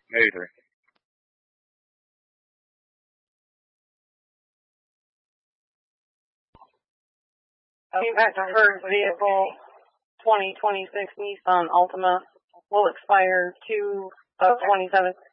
83. Back to her vehicle, 2026 Nissan Altima will expire 2/27.